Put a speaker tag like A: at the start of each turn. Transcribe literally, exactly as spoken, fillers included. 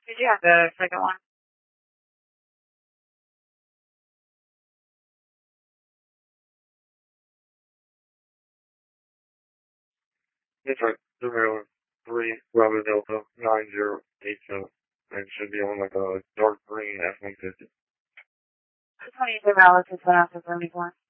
A: Did you have the second one?
B: It's right. Zero three Bravo Delta nine zero eight seven. And it should be on like a dark green F one fifty.
A: twenty-two Alice is one out for seventy-four.